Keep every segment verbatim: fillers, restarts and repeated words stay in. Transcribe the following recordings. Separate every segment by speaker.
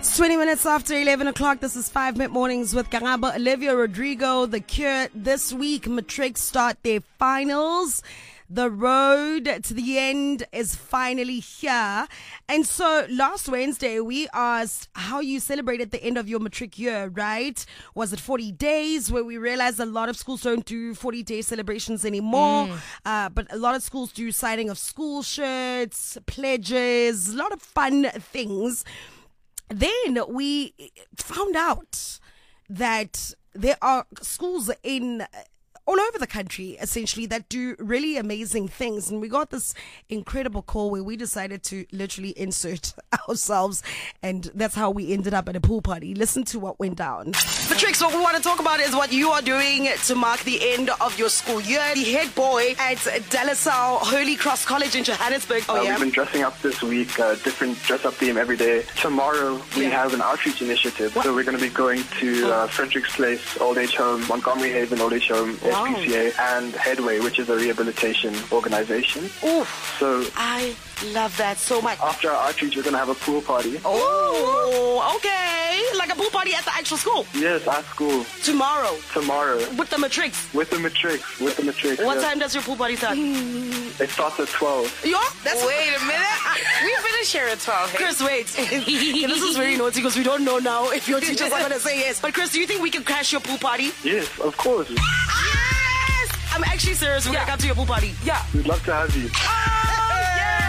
Speaker 1: twenty minutes after eleven o'clock. This is five Minute Mornings with Karabo, Olivia Rodrigo. The Cure. This week, matric start their finals. The road to the end is finally here. And so last Wednesday, we asked how you celebrated the end of your matric year, right? Was it forty days, where we realized a lot of schools don't do forty day celebrations anymore. Mm. Uh, but a lot of schools do signing of school shirts, pledges, a lot of fun things. Then we found out that there are schools in all over the country, essentially, that do really amazing things. And we got this incredible call where we decided to literally insert ourselves. And that's how we ended up at a pool party. Listen to what went down. Patrick, what we want to talk about is what you are doing to mark the end of your school year. The head boy at Delasau Holy Cross College in Johannesburg. Oh,
Speaker 2: uh,
Speaker 1: yeah.
Speaker 2: We've been dressing up this week, uh, different dress-up theme every day. Tomorrow, we
Speaker 1: yeah.
Speaker 2: have an outreach initiative. What? So we're going to be going to uh, Frederick's Place Old Age Home, Montgomery Haven Old Age Home, wow. S P C A, and Headway, which is a rehabilitation organization.
Speaker 1: Oof.
Speaker 2: So
Speaker 1: I love that so much.
Speaker 2: After our outreach, we're going to have a pool party.
Speaker 1: Oh, okay. Like a pool party at the actual school?
Speaker 2: Yes, at school.
Speaker 1: Tomorrow?
Speaker 2: Tomorrow.
Speaker 1: With the matrics?
Speaker 2: With the matrics. With the matrics.
Speaker 1: What
Speaker 2: yes.
Speaker 1: time does your pool party start?
Speaker 2: It starts at twelve.
Speaker 1: Yeah? That's
Speaker 3: wait a minute. We finish here at twelve. Hey?
Speaker 1: Chris, wait. Okay, this is very naughty because we don't know now if your teachers are going to say yes. But Chris, do you think we can crash your pool party?
Speaker 2: Yes, of course.
Speaker 1: I'm actually serious. We're yeah. going to come to your pool party.
Speaker 3: Yeah.
Speaker 2: We'd love to have you.
Speaker 1: Oh,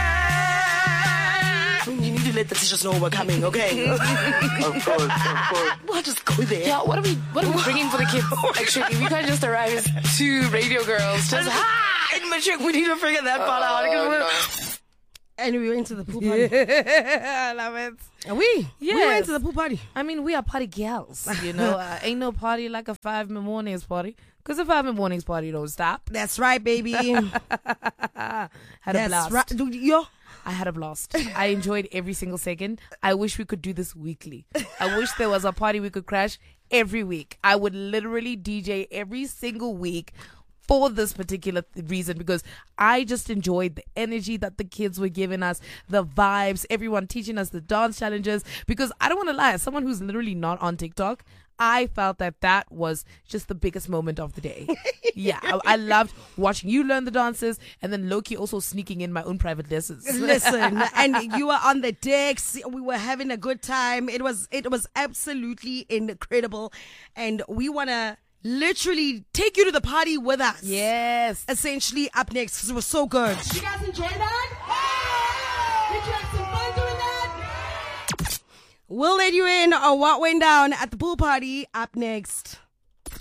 Speaker 1: yeah! You need to let the teachers know we're coming, okay?
Speaker 2: Of course, of course.
Speaker 1: We'll just go there.
Speaker 3: Yeah, what are we what are we bringing for the kids? Actually, we can't just arrive as two radio girls. Just,
Speaker 1: ah! In matric, we need to figure that part
Speaker 3: uh,
Speaker 1: out.
Speaker 3: No.
Speaker 1: And we went to the pool party. I love it. And we?
Speaker 3: Yes.
Speaker 1: We went to the pool party.
Speaker 3: I mean, we are party gals. You know, uh, ain't no party like a five Minute Mornings party. Because a five Minute Mornings party don't stop.
Speaker 1: That's right, baby.
Speaker 3: Had
Speaker 1: That's
Speaker 3: a blast.
Speaker 1: Right. Dude, yo.
Speaker 3: I had a blast. I enjoyed every single second. I wish we could do this weekly. I wish there was a party we could crash every week. I would literally D J every single week for this particular th- reason, because I just enjoyed the energy that the kids were giving us, the vibes, everyone teaching us the dance challenges. Because I don't want to lie, as someone who's literally not on TikTok, I felt that that was just the biggest moment of the day. Yeah, I, I loved watching you learn the dances, and then Loki also sneaking in my own private lessons.
Speaker 1: Listen, and you were on the decks. We were having a good time. It was it was absolutely incredible, and we want to literally take you to the party with us.
Speaker 3: Yes.
Speaker 1: Essentially up next, because it was so good.
Speaker 4: You guys enjoy that? Did you have some fun doing that?
Speaker 1: We'll let you in on what went down at the pool party up next.